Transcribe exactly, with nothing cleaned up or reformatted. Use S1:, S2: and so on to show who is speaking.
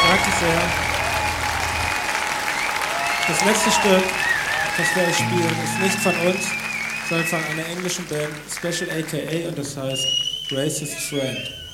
S1: Danke sehr. Das letzte Stück, das wir euch spielen, ist nicht von uns, sondern von einer englischen Band, Special A K A, und das heißt Racist Friend.